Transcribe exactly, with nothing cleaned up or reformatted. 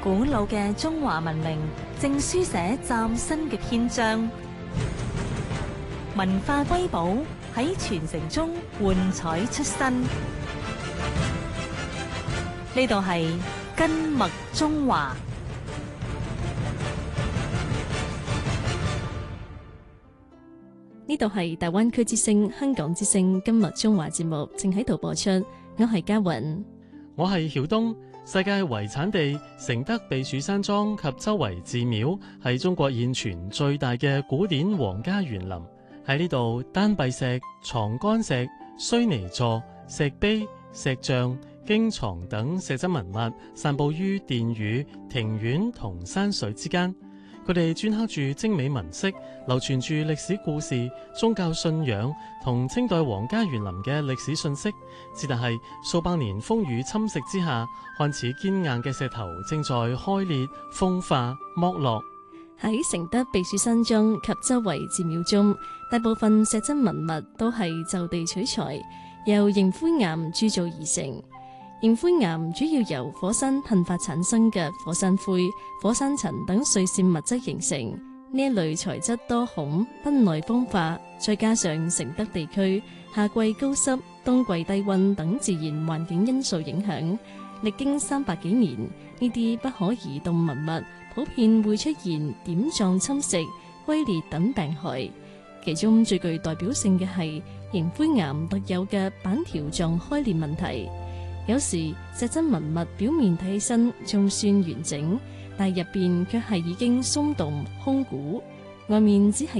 古老嘅中華文明正書寫嶄新嘅篇章，文化瑰寶喺傳承中喚彩出新。呢度係根脈中華。 呢度係大灣區之聲、香港之聲根脈中華節目正喺度播出，我係嘉雲， 我係曉東。世界遺產地承德避暑山莊及周圍寺廟係中國現存最大嘅古典皇家園林。喺呢度，丹陛石、藏干石、須彌座、石碑、石像、經藏等石質文物散布於殿宇、庭院同山水之間。佢哋鐫刻住精美紋飾，流傳住歷史故事、宗教信仰同清代皇家園林嘅歷史信息。只但係數百年風雨侵蝕之下，看似堅硬嘅石頭正在開裂、風化、剝落。 喺承德避暑山莊及周圍寺廟中，大部分石質文物都係就地取材，由凝灰岩鑄造而成。凝灰岩主要由火山噴發產生嘅火山灰、火山塵等碎屑物質形成。呢一類材質多孔，不耐風化，再加上承德地區夏季高濕、冬季低溫等自然環境因素影響，歷經三百幾年，呢啲不可移動文物普遍會出現點狀侵蝕、龜裂等病害。其中最具代表性嘅係凝灰岩特有嘅板條狀開裂問題。有時石質文物表面睇起身仲算完整，但入邊卻係已經鬆動空鼓，外面只係